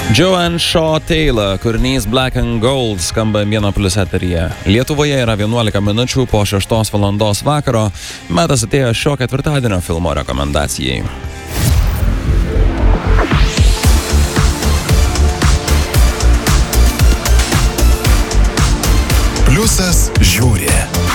Joanne Shaw Taylor, kūrinys Black and Gold skamba Vieno Plius eteryje. Lietuvoje yra 11 minučių po 6 valandos vakaro. Metas atėjo šio ketvirtadienio filmo rekomendacijai. Pliusas žiūri.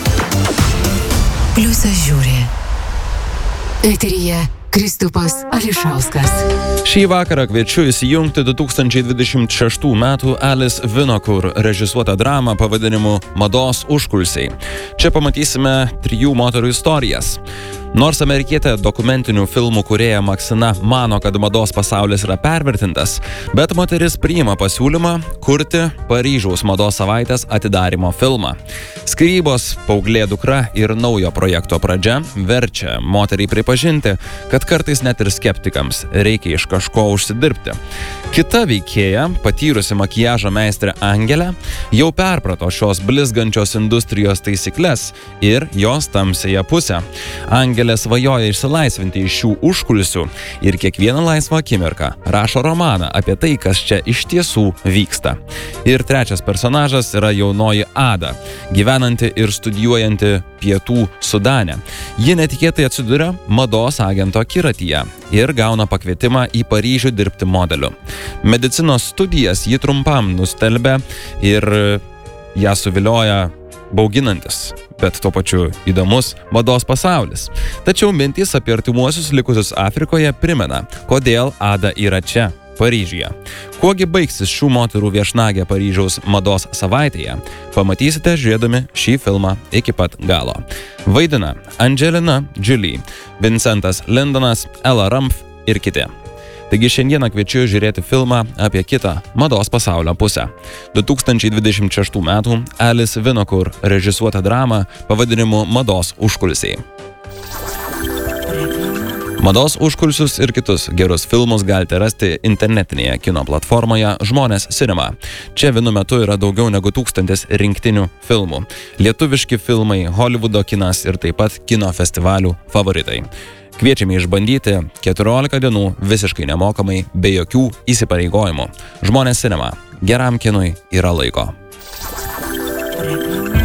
Pliusas žiūri. Eteryje Kristupas Ališauskas. Šį vakarą kviečiu įsijungti 2026 metų Alice Winokur režisuotą dramą pavadinimu Mados užkulisiai. Čia pamatysime 3 moterų istorijas. Nors amerikietė dokumentinių filmų kūrėja Maksina mano, kad mados pasaulis yra pervertintas, bet moteris priima pasiūlymą kurti Paryžiaus mados savaitės atidarymo filmą. Skyrybos, paauglė dukra ir naujo projekto pradžia verčia moteriai pripažinti, kad kartais net ir skeptikams reikia iš kažko užsidirbti. Kita veikėja, patyrusi makiažo meistrė Angelė, jau perprato šios blizgančios industrijos taisyklės ir jos tamsiąją pusę. Angelė svajoja išsilaisvinti iš šių užkulisių ir kiekvieną laisvą akimirką rašo romaną apie tai, kas čia iš tiesų vyksta. Ir trečias personažas yra jaunoji Ada, gyvenanti ir studijuojanti Pietų Sudane. Ji netikėtai atsiduria mados agento akiratyje ir gauna pakvietimą į Paryžių dirbti modeliu. Medicinos studijas ji trumpam nustelbia ir ją suvilioja bauginantis, bet tuo pačiu įdomus mados pasaulis. Tačiau mintys apie artimuosius likusius Afrikoje primena, kodėl Ada yra čia, Paryžiuje. Kuogi baigsis šių moterų viešnagė Paryžiaus mados savaitėje, pamatysite žiūrėdami šį filmą iki pat galo. Vaidina Angelina Jolie, Vincentas Lindonas, Ella Rumpf ir kiti. Taigi šiandieną kviečiu žiūrėti filmą apie kitą mados pasaulio pusę. 2026 metų Alice Winokur režisuotą dramą pavadinimu Mados užkulisiai. Mados užkulisius ir kitus gerus filmus galite rasti internetinėje kino platformoje Žmonės Cinema. Čia vienu metu yra daugiau negu 1000 rinktinių filmų. Lietuviški filmai, Hollywoodo kinas ir taip pat kino festivalių favoritai. Kviečiame išbandyti 14 dienų visiškai nemokamai, be jokių įsipareigojimų. Žmonės Cinema. Geram kinui yra laiko.